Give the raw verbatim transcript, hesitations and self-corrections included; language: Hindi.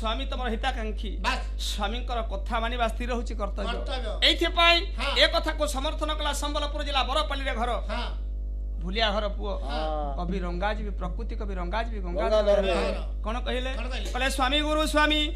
स्वामी तुम हिताकांक्षी स्वामी कथा मानिबा स्थिर होची कर्तव्य एइथिपाई ए कथा को समर्थन कला संबलपुर जिला बरपल्ली रे घर भूलिया घर पुओ कवि रंगाजी भी प्रकृति कवि रंगाजी भी गंगाधर कौन कहले कहले स्वामी गुरु स्वामी